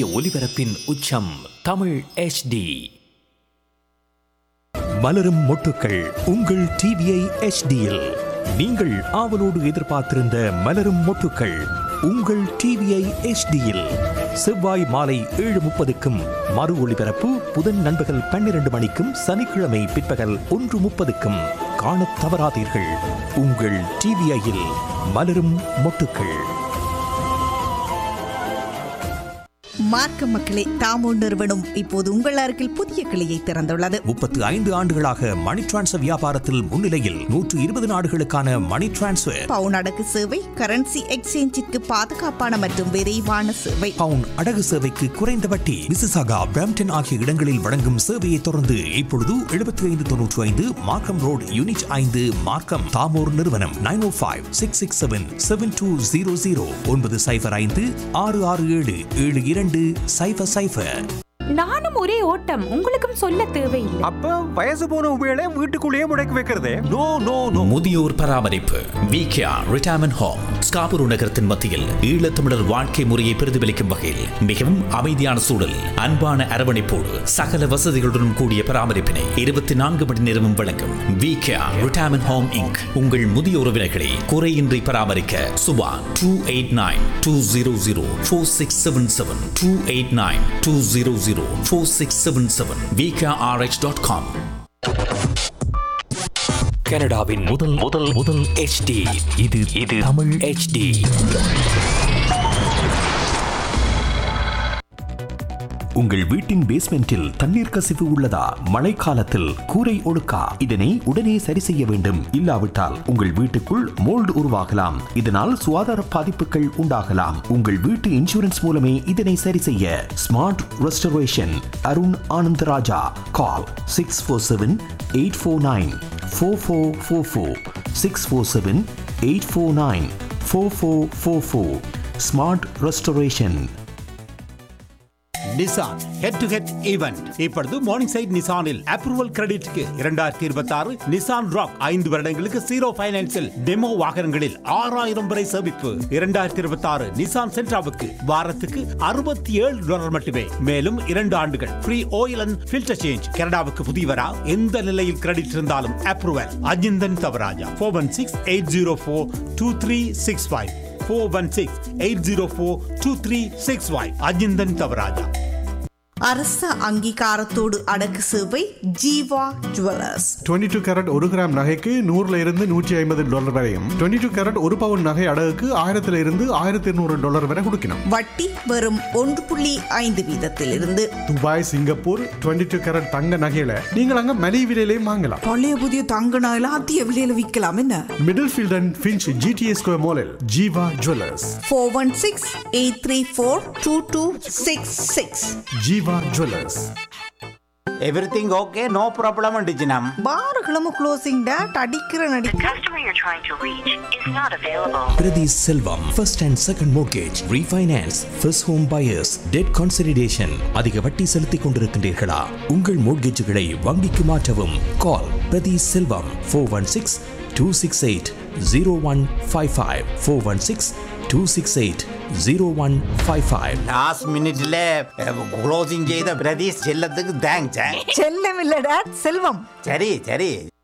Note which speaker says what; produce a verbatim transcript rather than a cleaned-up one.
Speaker 1: ஒலிபரப்பின் உச்சம் Tamil H D. மலரும் மொட்டுக்கள் உங்கள் டிவிஐ எச் டியில் நீங்கள் ஆவலோடு எதிர்பார்த்திருந்த மலரும் மொட்டுக்கள் உங்கள் டிவிஐ எச் டியில் செவ்வாய் மாலை ஏழு முப்பதுக்கும் மறு ஒளிபரப்பு புதன் நண்பகல் பன்னிரண்டு மணிக்கும் சனிக்கிழமை பிற்பகல் ஒன்று முப்பதுக்கும் காணத் தவறாதீர்கள். உங்கள் டிவிஐயில் மலரும் மொட்டுக்கள்.
Speaker 2: மார்க்க மக்களே, தாமோ நிறுவனம் இப்போது உங்கள் அருகில் புதிய கிளையை திறந்துள்ளது.
Speaker 1: முப்பத்து ஐந்து ஆண்டுகளாக மணி டிரான்ஸ்ஃபர் வியாபாரத்தில் முன்னிலையில் நூற்று இருபது நாடுகளுக்கான மணி டிரான்ஸ்ஃபர்,
Speaker 2: பவுன் அடகு சேவை, கரன்சி எக்ஸ்சேஞ்சிற்கு பாதுகாப்பான மற்றும் விரைவான சேவை,
Speaker 1: பவுன் அடகு சேவைக்கு குறைந்த வட்டி, மிசிசாகா, பிரம்டன் ஆகிய இடங்களில் வழங்கும் சேவையை தொடர்ந்து இப்பொழுது எழுபத்தி ஐந்து தொன்னூற்றி ஐந்து மார்க்கம் ரோடு யூனிட் ஐந்து மார்க்கம். தாமோர் நிறுவனம் நைன் ஓ five six six seven seven two zero zero ஒன்பது சைபர் ஐந்து ஆறு ஆறு ஏழு ஏழு இரண்டு சைபர் சைபர்.
Speaker 3: நானும் ஒரே ஓட்டம், உங்களுக்கும் சொல்ல தேவையில்லை.
Speaker 4: அப்ப வயசு போன உபயோக வீட்டுக்குள்ளேயே முடக்கி வைக்கிறதே.
Speaker 1: No no no. முதியோர் பராமரிப்பு விகேஆர் ரிட்டையர்மென்ட் ஹோம் ஸ்காபுரு நகரத்தின் மத்தியில் ஈழத்தமிழர் வாழ்க்கை முறையை பிரதிபலிக்கும் வகையில் மிகவும் அமைதியான சூழல், அன்பான அரவணைப்போடு சகல வசதிகளுடன் கூடிய பராமரிப்பினை இருபத்தி நான்கு மணி நேரமும் வழங்கும் விகேஆர் ரிட்டையர்மென்ட் ஹோம் இன்க். உங்கள் முதிய உறவினர்களை குறையின்றி பராமரிக்க Subha two eight nine two zero zero four six seven seven two eight nine two zero zero four six seven seven V K R H dot com. கனடாவின் முதல் முதல் முதல் எச் டி. இது இது தமிழ் எச் டி. உங்கள் வீட்டின் பேஸ்மெண்டில் தண்ணீர் கசிவு உள்ளதா? மழைக்காலத்தில் கூரை ஒழுக்கா? இதனை உடனே சரி செய்ய வேண்டும். இல்லாவிட்டால் உங்கள் வீட்டுக்குள் மோல்டு உருவாகலாம். இதனால் சுகாதார பாதிப்புகள் உண்டாகலாம். உங்கள் வீட்டு இன்சூரன்ஸ் மூலமே இதனை சரி செய்ய smart restoration Arun Anandaraja. Call six four seven eight four nine four four four four six four seven eight four nine four four four four. Smart restoration.
Speaker 5: Nissan head to head event இப்பொழுது morning side நிசானில் approval கிரெடிட்க்கு இரண்டாயிரத்தி இருபத்தி ஆறு Nissan rock ஐந்து வருடங்களுக்கு zero பைனான்சில் demo வாகனங்களில் ஆறாயிரம் வரை சேமிப்பு. இரண்டாயிரத்தி இருபத்தி ஆறு நிசான் சென்ட்ராவுக்கு வாரத்துக்கு அறுபத்தி ஏழு டாலர் மட்டுமே. மேலும் இரண்டு ஆண்டுகள் free oil and filter change. கனடாவுக்கு புதியவரா? எந்த நிலையில் கிரெடிட் இருந்தாலும் approval. Ajinthan Thavaraja four one six eight zero four two three six five four one six eight zero four two three six five. Ajinthan Thavaraja.
Speaker 2: அரச அங்கீகாரத்தோடு அடக்கு சேவை Jeeva jewellers.
Speaker 6: Twenty two carat ஒரு gram நகைக்கு நூறுல இருந்து நூற்றி ஐம்பது டாலர் வரையும், டுவெண்ட்டி டூ கேரட் ஒரு பவுன் நகை அடகுக்கு ஆயிரத்துல இருந்து ஆயிரத்தி இருநூறு டாலர் வரை கொடுக்கணும்.
Speaker 2: வட்டி வெறும் ஒன்று புள்ளி ஐந்து வீதத்தில் இருந்து.
Speaker 6: Dubai, Singapore twenty two carat தங்க நகையில நீங்கள் அங்க மலிவு விலையிலையும் வாங்கலாம்.
Speaker 2: பழைய புதிய தங்க நகையில அதிக விலையில விற்கலாம். என்ன
Speaker 6: middle field and Finch GTA square மாலில் Jeeva jewellers.
Speaker 2: Four one six eight three four two two six six.
Speaker 6: Jeeva jewellers.
Speaker 5: Everything okay, no problem டிஜினம்.
Speaker 2: பாருகளும் closing date அடிக்கிற நடி.
Speaker 7: The customer you're trying to reach is not available.
Speaker 1: Priti Selvam, first and second mortgage, refinance, first home buyers, debt consolidation. அதிக வட்டி செலுத்திக் கொண்டிருக்கின்றீர்களா? உங்கள் மோட்கேஜுகளை வங்கிக்கு மாற்றவும். கால் பிரதி செல்வம் four one six two six eight zero one five five four one six two six eight zero one five five.
Speaker 5: Last மினிட்ல closing செய்த பிரதீஷ் செல்லத்துக்கு தேங்க்ஸ்.
Speaker 2: செல்லம் இல்ல டேட், செல்வம்.
Speaker 5: சரி சரி.